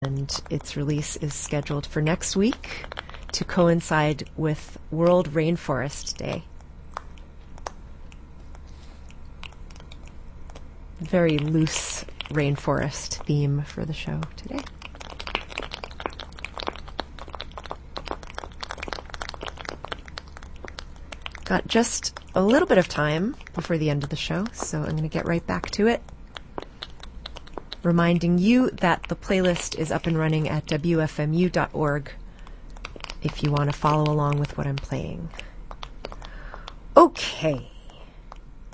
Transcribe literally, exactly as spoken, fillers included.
and its release is scheduled for next week to coincide with World Rainforest Day. Very loose rainforest theme for the show today. Got just a little bit of time before the end of the show, so I'm going to get right back to it. Reminding you that the playlist is up and running at W F M U dot org if you want to follow along with what I'm playing. Okay.